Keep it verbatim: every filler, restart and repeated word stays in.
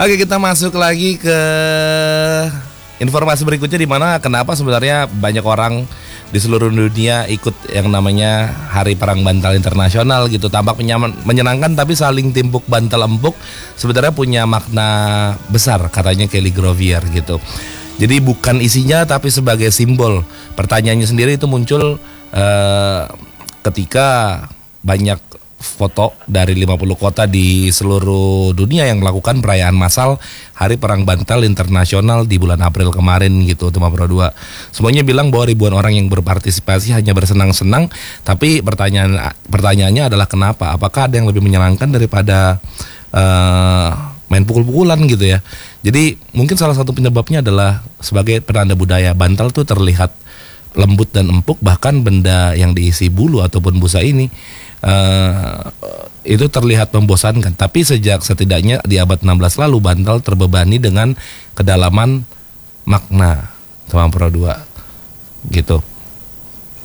Oke, kita masuk lagi ke informasi berikutnya, di mana kenapa sebenarnya banyak orang di seluruh dunia ikut yang namanya Hari Perang Bantal Internasional gitu. Tampak menyaman, menyenangkan, tapi saling timpuk bantal empuk sebenarnya punya makna besar, katanya Kelly Grovier gitu. Jadi bukan isinya tapi sebagai simbol. Pertanyaannya sendiri itu muncul eh, ketika banyak foto dari lima puluh kota di seluruh dunia yang melakukan perayaan massal Hari Perang Bantal Internasional di bulan April kemarin gitu, Tema Pro dua. Semuanya bilang bahwa ribuan orang yang berpartisipasi hanya bersenang-senang, tapi pertanyaan pertanyaannya adalah kenapa? Apakah ada yang lebih menyenangkan daripada uh, main pukul-pukulan gitu ya? Jadi mungkin salah satu penyebabnya adalah sebagai penanda budaya, bantal tuh terlihat lembut dan empuk, bahkan benda yang diisi bulu ataupun busa ini Uh, itu terlihat membosankan. Tapi sejak setidaknya di abad enam belas lalu, bantal terbebani dengan kedalaman makna, Tema Pro dua gitu.